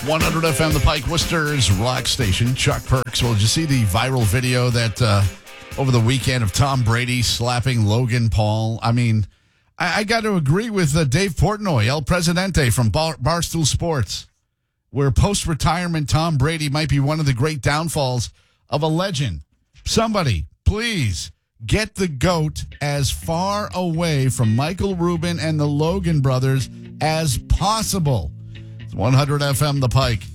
100 FM, the Pike Worcester's rock station. Chuck Perks. Well, did you see the viral video that over the weekend of Tom Brady slapping Logan Paul? I mean, I got to agree with Dave Portnoy, El Presidente from Barstool Sports, where post-retirement Tom Brady might be one of the great downfalls of a legend. Somebody, please, get the GOAT as far away from Michael Rubin and the Logan brothers as possible. 100 FM, the Pike.